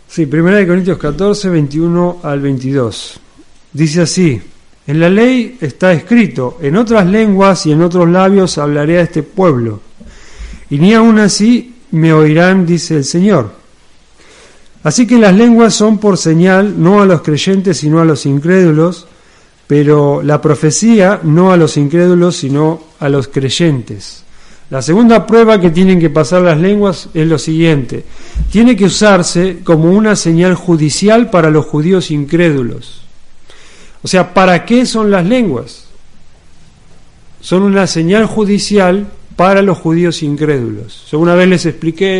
Sí, 1 Corintios 14, 21 al 22. Dice así: en la ley está escrito, en otras lenguas y en otros labios hablaré a este pueblo, y ni aun así me oirán, dice el Señor. Así que las lenguas son por señal, no a los creyentes, sino a los incrédulos, pero la profecía no a los incrédulos, sino a los creyentes. La segunda prueba que tienen que pasar las lenguas es lo siguiente: tiene que usarse como una señal judicial para los judíos incrédulos. O sea, ¿para qué son las lenguas? Son una señal judicial para los judíos incrédulos. Yo una vez les expliqué